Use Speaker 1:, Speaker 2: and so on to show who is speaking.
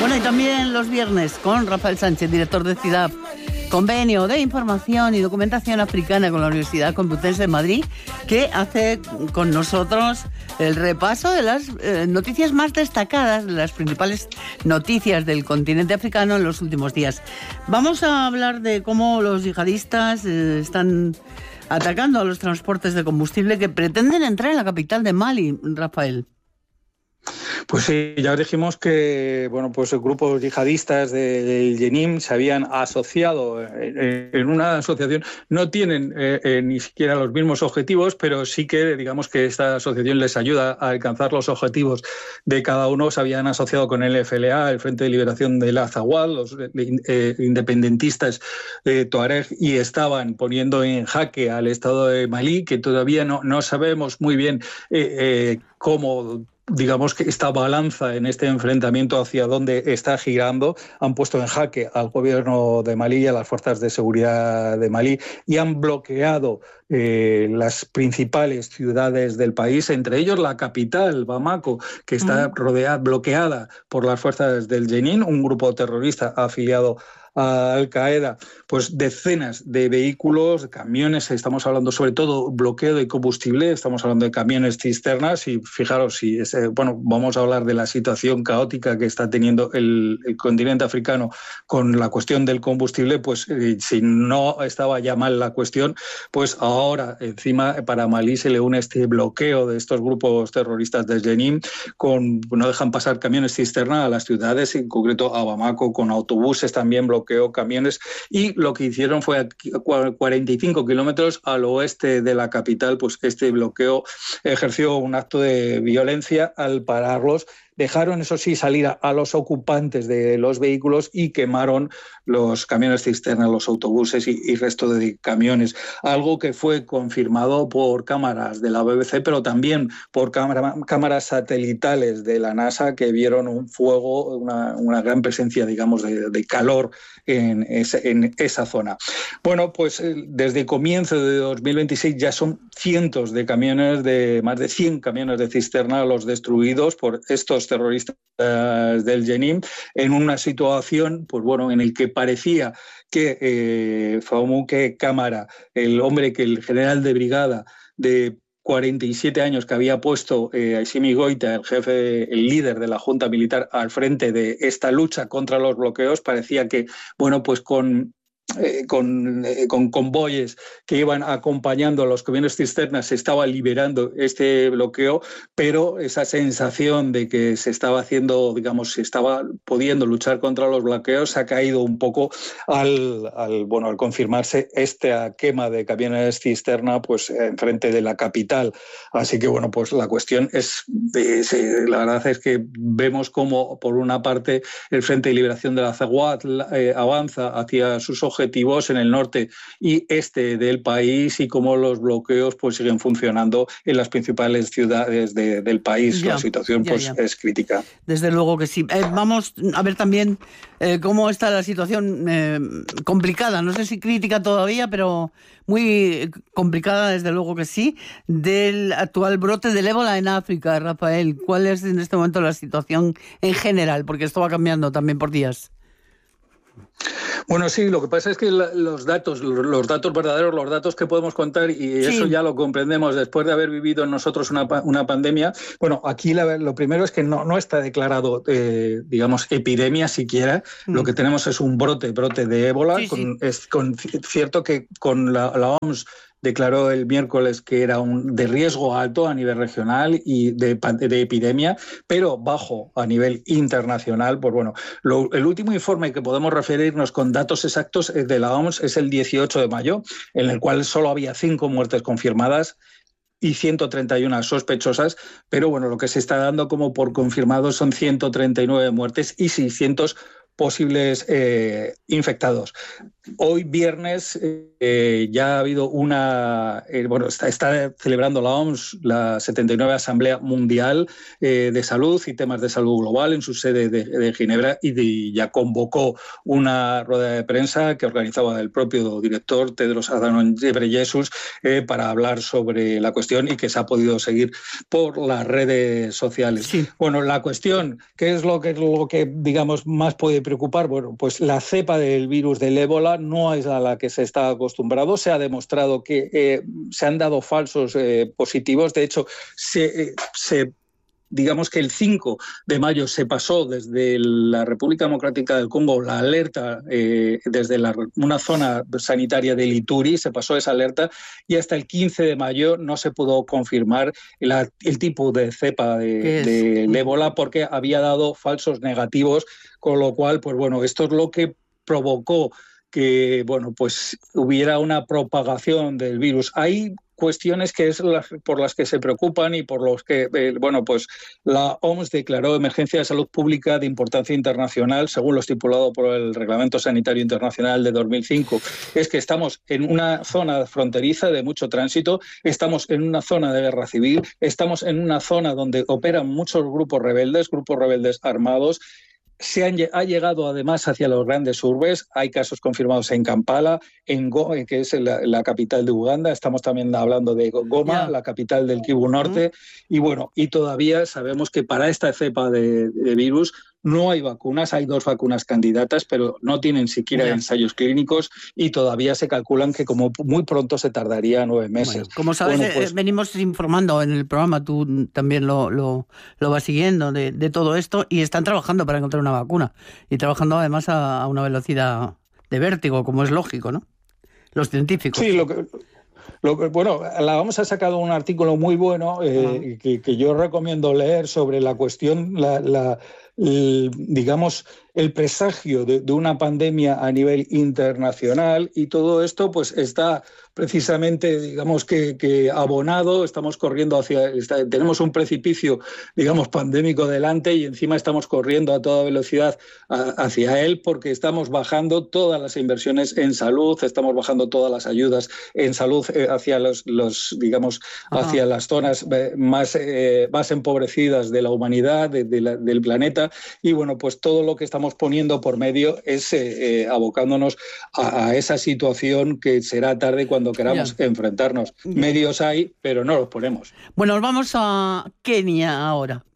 Speaker 1: Bueno, y también los viernes con Rafael Sánchez, director de CIDAP, Convenio de Información y Documentación Africana con la Universidad Complutense de Madrid, que hace con nosotros el repaso de las noticias más destacadas, de las principales noticias del continente africano en los últimos días. Vamos a hablar de cómo los yihadistas están atacando a los transportes de combustible que pretenden entrar en la capital de Mali, Rafael.
Speaker 2: Pues sí, ya os dijimos que pues grupos yihadistas del Jenim se habían asociado en una asociación. No tienen ni siquiera los mismos objetivos, pero sí que digamos que esta asociación les ayuda a alcanzar los objetivos de cada uno. Se habían asociado con el FLA, el Frente de Liberación del Azawad, los independentistas Tuareg, y estaban poniendo en jaque al Estado de Malí, que todavía no sabemos muy bien cómo, digamos, que esta balanza en este enfrentamiento hacia dónde está girando. Han puesto en jaque al gobierno de Malí y a las fuerzas de seguridad de Malí y han bloqueado las principales ciudades del país, entre ellos la capital, Bamako, que está bloqueada por las fuerzas del Jenin, un grupo terrorista afiliado a Al-Qaeda. Pues decenas de vehículos, camiones, estamos hablando sobre todo bloqueo de combustible, estamos hablando de camiones cisternas, y fijaros, vamos a hablar de la situación caótica que está teniendo el continente africano con la cuestión del combustible. Pues si no estaba ya mal la cuestión, pues ahora encima para Malí se le une este bloqueo de estos grupos terroristas de Jenin, no dejan pasar camiones cisterna a las ciudades, en concreto a Bamako, con autobuses también bloqueó camiones, y lo que hicieron fue a 45 kilómetros al oeste de la capital, pues este bloqueo ejerció un acto de violencia al pararlos. Dejaron, eso sí, salir a los ocupantes de los vehículos y quemaron los camiones cisterna, los autobuses y resto de camiones. Algo que fue confirmado por cámaras de la BBC, pero también por cámaras satelitales de la NASA, que vieron un fuego, una gran presencia, digamos, de calor en esa zona. Bueno, pues desde comienzo de 2026 ya son cientos de camiones, más de 100 camiones de cisterna los destruidos por estos terroristas del Jenin, en una situación en el que parecía que Faumoke Camara, el general de brigada de 47 años que había puesto Assimi Goïta, el líder de la junta militar, al frente de esta lucha contra los bloqueos, parecía que con convoyes que iban acompañando a los camiones cisternas se estaba liberando este bloqueo, pero esa sensación de que se estaba haciendo, digamos, se estaba pudiendo luchar contra los bloqueos ha caído un poco al confirmarse esta quema de camiones cisterna pues enfrente de la capital. Así que pues la cuestión la verdad es que vemos cómo por una parte el Frente de Liberación de la Azawad avanza hacia sus objetivos en el norte y este del país, y cómo los bloqueos pues siguen funcionando en las principales ciudades del país. La situación es crítica.
Speaker 1: Desde luego que sí. Vamos a ver también cómo está la situación complicada, no sé si crítica todavía, pero muy complicada, desde luego que sí, del actual brote del ébola en África. Rafael, ¿cuál es en este momento la situación en general? Porque esto va cambiando también por días.
Speaker 2: Bueno, sí, lo que pasa es que los datos verdaderos, los datos que podemos contar, y eso ya lo comprendemos después de haber vivido nosotros una pandemia. Bueno, aquí lo primero es que no está declarado, digamos, epidemia siquiera. Lo que tenemos es un brote de ébola. Es cierto que con la OMS declaró el miércoles que era de riesgo alto a nivel regional y de epidemia, pero bajo a nivel internacional. Pues el último informe que podemos referirnos con datos exactos de la OMS es el 18 de mayo, en el cual solo había 5 muertes confirmadas y 131 sospechosas, pero lo que se está dando como por confirmado son 139 muertes y 600 posibles infectados. hoy viernes ya ha habido está celebrando la OMS la 79 Asamblea Mundial de Salud y temas de salud global en su sede de Ginebra y ya convocó una rueda de prensa que organizaba el propio director Tedros Adhanom Ghebreyesus para hablar sobre la cuestión y que se ha podido seguir por las redes sociales.
Speaker 1: Sí.
Speaker 2: Bueno, la cuestión, ¿qué es lo que digamos más puede preocupar? Bueno, pues la cepa del virus del ébola no es a la que se está acostumbrado. Se ha demostrado que se han dado falsos positivos. De hecho, digamos que el 5 de mayo se pasó desde la República Democrática del Congo la alerta desde una zona sanitaria del Ituri, se pasó esa alerta y hasta el 15 de mayo no se pudo confirmar el tipo de cepa del ébola porque había dado falsos negativos, con lo cual, pues bueno, esto es lo que provocó que pues hubiera una propagación del virus. Hay cuestiones por las que se preocupan y por los que pues la OMS declaró emergencia de salud pública de importancia internacional, según lo estipulado por el Reglamento Sanitario Internacional de 2005. Es que estamos en una zona fronteriza de mucho tránsito, estamos en una zona de guerra civil, estamos en una zona donde operan muchos grupos rebeldes armados. Ha llegado además hacia los grandes urbes. Hay casos confirmados en Kampala, en Goma, que es la capital de Uganda. Estamos también hablando de Goma, la capital del Kivu Norte. Y todavía sabemos que para esta cepa de virus no hay vacunas. Hay 2 vacunas candidatas, pero no tienen siquiera ensayos clínicos y todavía se calculan que como muy pronto se tardaría 9 meses.
Speaker 1: Bueno, como sabes, venimos informando en el programa, tú también lo vas siguiendo de todo esto, y están trabajando para encontrar una vacuna y trabajando además a una velocidad de vértigo, como es lógico, ¿no? Los científicos.
Speaker 2: Sí, la OMS ha sacado un artículo muy bueno que yo recomiendo leer sobre la cuestión, digamos, el presagio de una pandemia a nivel internacional, y todo esto pues está precisamente, digamos que abonado, estamos corriendo tenemos un precipicio, digamos, pandémico delante y encima estamos corriendo a toda velocidad hacia él porque estamos bajando todas las inversiones en salud, estamos bajando todas las ayudas en salud hacia hacia las zonas más empobrecidas de la humanidad, del planeta, y bueno, pues todo lo que estamos poniendo por medio es abocándonos a esa situación que será tarde cuando queramos enfrentarnos. Medios hay, pero no los ponemos.
Speaker 1: Bueno, vamos a Kenia ahora.